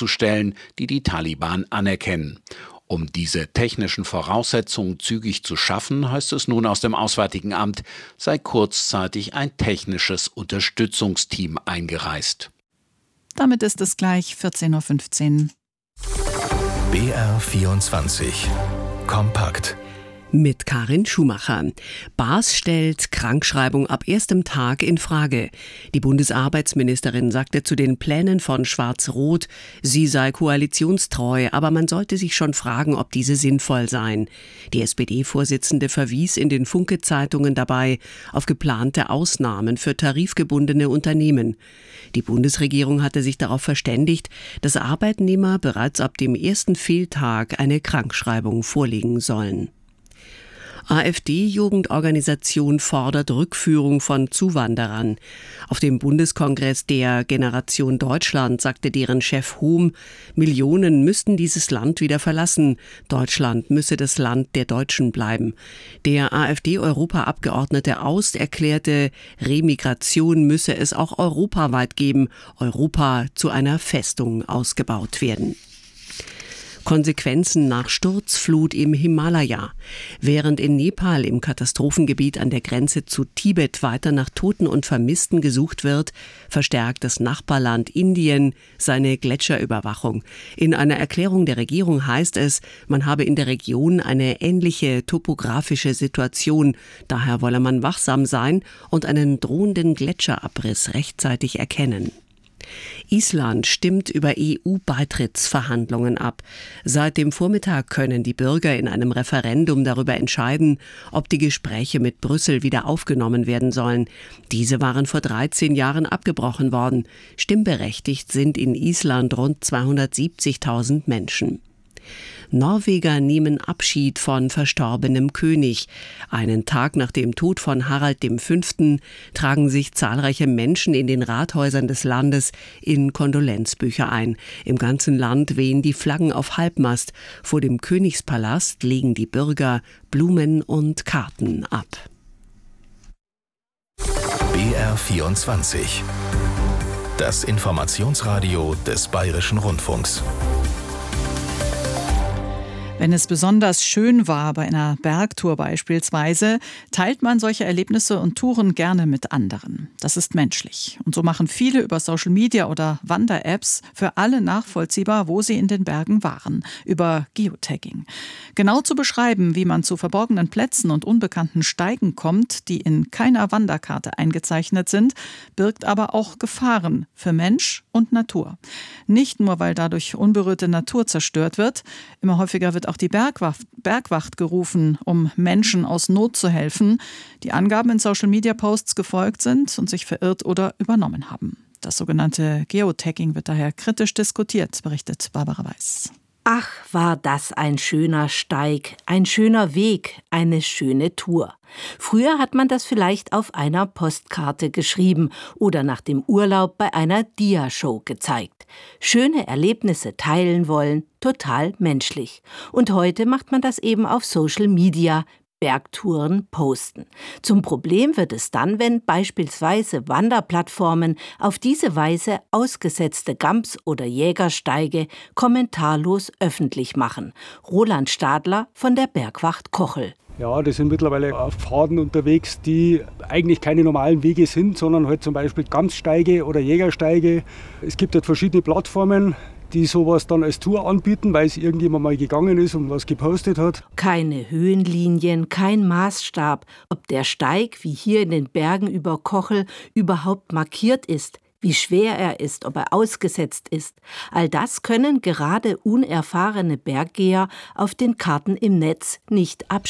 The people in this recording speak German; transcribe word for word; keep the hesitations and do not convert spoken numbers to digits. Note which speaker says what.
Speaker 1: aufzustellen, die die Taliban anerkennen. Um diese technischen Voraussetzungen zügig zu schaffen, heißt es nun aus dem Auswärtigen Amt, sei kurzzeitig ein technisches Unterstützungsteam eingereist.
Speaker 2: Damit ist es gleich vierzehn Uhr fünfzehn.
Speaker 3: B R vierundzwanzig Kompakt.
Speaker 4: Mit Karin Schumacher. Baas stellt Krankschreibung ab erstem Tag in Frage. Die Bundesarbeitsministerin sagte zu den Plänen von Schwarz-Rot, sie sei koalitionstreu, aber man sollte sich schon fragen, ob diese sinnvoll seien. Die S P D-Vorsitzende verwies in den Funke-Zeitungen dabei auf geplante Ausnahmen für tarifgebundene Unternehmen. Die Bundesregierung hatte sich darauf verständigt, dass Arbeitnehmer bereits ab dem ersten Fehltag eine Krankschreibung vorlegen sollen. AfD-Jugendorganisation fordert Rückführung von Zuwanderern. Auf dem Bundeskongress der Generation Deutschland sagte deren Chef Hohm, Millionen müssten dieses Land wieder verlassen. Deutschland müsse das Land der Deutschen bleiben. Der AfD-Europaabgeordnete Aust erklärte, Remigration müsse es auch europaweit geben, Europa zu einer Festung ausgebaut werden. Konsequenzen nach Sturzflut im Himalaya. Während in Nepal im Katastrophengebiet an der Grenze zu Tibet weiter nach Toten und Vermissten gesucht wird, verstärkt das Nachbarland Indien seine Gletscherüberwachung. In einer Erklärung der Regierung heißt es, man habe in der Region eine ähnliche topografische Situation. Daher wolle man wachsam sein und einen drohenden Gletscherabriss rechtzeitig erkennen. Island stimmt über E U-Beitrittsverhandlungen ab. Seit dem Vormittag können die Bürger in einem Referendum darüber entscheiden, ob die Gespräche mit Brüssel wieder aufgenommen werden sollen. Diese waren vor dreizehn Jahren abgebrochen worden. Stimmberechtigt sind in Island rund zweihundertsiebzigtausend Menschen. Norweger nehmen Abschied von verstorbenem König. Einen Tag nach dem Tod von Harald der Fünfte tragen sich zahlreiche Menschen in den Rathäusern des Landes in Kondolenzbücher ein. Im ganzen Land wehen die Flaggen auf Halbmast. Vor dem Königspalast legen die Bürger Blumen und Karten ab.
Speaker 3: B R vierundzwanzig. Das Informationsradio des Bayerischen Rundfunks.
Speaker 2: Wenn es besonders schön war, bei einer Bergtour beispielsweise, teilt man solche Erlebnisse und Touren gerne mit anderen. Das ist menschlich. Und so machen viele über Social Media oder Wander-Apps für alle nachvollziehbar, wo sie in den Bergen waren, über Geotagging. Genau zu beschreiben, wie man zu verborgenen Plätzen und unbekannten Steigen kommt, die in keiner Wanderkarte eingezeichnet sind, birgt aber auch Gefahren für Mensch und Natur. Nicht nur, weil dadurch unberührte Natur zerstört wird, immer häufiger wird auch die Bergwacht, Bergwacht gerufen, um Menschen aus Not zu helfen, die Angaben in Social-Media-Posts gefolgt sind und sich verirrt oder übernommen haben. Das sogenannte Geotagging wird daher kritisch diskutiert, berichtet Barbara Weiß.
Speaker 5: Ach, war das ein schöner Steig, ein schöner Weg, eine schöne Tour. Früher hat man das vielleicht auf einer Postkarte geschrieben oder nach dem Urlaub bei einer Dia-Show gezeigt. Schöne Erlebnisse teilen wollen, total menschlich. Und heute macht man das eben auf Social Media, Bergtouren posten. Zum Problem wird es dann, wenn beispielsweise Wanderplattformen auf diese Weise ausgesetzte Gams- oder Jägersteige kommentarlos öffentlich machen. Roland Stadler von der Bergwacht Kochel.
Speaker 6: Ja, das sind mittlerweile auf Pfaden unterwegs, die eigentlich keine normalen Wege sind, sondern halt zum Beispiel Gamssteige oder Jägersteige. Es gibt halt verschiedene Plattformen, die sowas dann als Tour anbieten, weil es irgendjemand mal gegangen ist und was gepostet hat.
Speaker 5: Keine Höhenlinien, kein Maßstab, ob der Steig, wie hier in den Bergen über Kochel, überhaupt markiert ist, wie schwer er ist, ob er ausgesetzt ist. All das können gerade unerfahrene Berggeher auf den Karten im Netz nicht abschätzen.